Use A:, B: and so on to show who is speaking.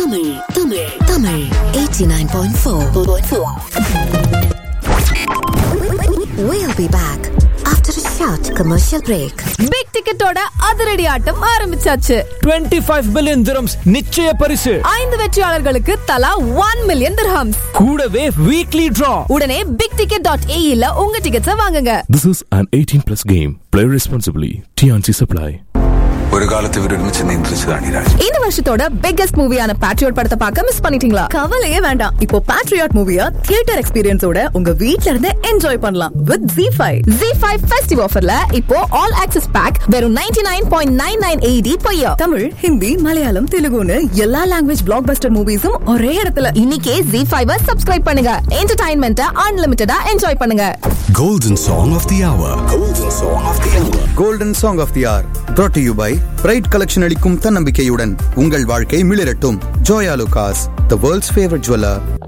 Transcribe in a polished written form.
A: Tamil 89.4. We'll be back after a short commercial break.
B: Big டிக்கெட்டோட அதிரடி ஆட்டம் ஆரம்பிச்சாச்சு.
C: 25 billion dirhams நிச்சய பரிசு.
B: 5 வெற்றியாளர்களுக்கு தலா 1 மில்லியன் dirhams.
C: கூடவே வீக்லி டிரா.
B: உடனே bigticket.ae-ல உங்க டிக்கெட்ஸை வாங்குங்க.
D: This is an 18+ game. Play responsibly. TNC Supply.
E: ஒரு காலத்தை விட
B: இந்த வருஷத்தோட பிக்கெஸ்ட் மூவியான பேட்ரியாட் படத்தை பார்க்க மிஸ் பண்ணிட்டீங்களா? கவலையே வேண்டாம். இப்போ பேட்ரியாட் மூவியா தியேட்டர் எக்ஸ்பீரியன்ஸோட உங்க வீட்ல இருந்து என்ஜாய் பண்ணலாம் வித் ZEE5. ZEE5 ஃபெஸ்டிவ் ஆஃபர்ல இப்போ ஆல் ஆக்சஸ் பேக் வெறும் 99.99 AED per year. Tamil, Hindi, Malayalam, தெலுங்குன்னு எல்லா லாங்குவேஜ் பிளாக்பஸ்டர் மூவிஸும் ஒரே இடத்துல. இன்னைக்கே ZEE5 சப்ஸ்கிரைப் பண்ணுங்க. என்டர்டைன்மெண்ட்டை அன்லிமிட்டடா என்ஜாய் பண்ணுங்க.
F: Golden Song of the Hour.
G: Golden Song of the Hour brought to you by bright collection அளிக்கும் தன்னம்பிக்கையுடன் உங்கள் வாழ்க்கை மிளிரட்டும். Joya லுகாஸ், the world's favorite jeweler.